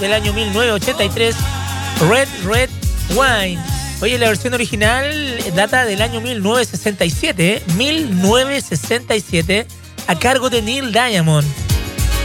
del año 1983, Red Wine. Oye, la versión original data del año 1967, 1967, a cargo de Neil Diamond.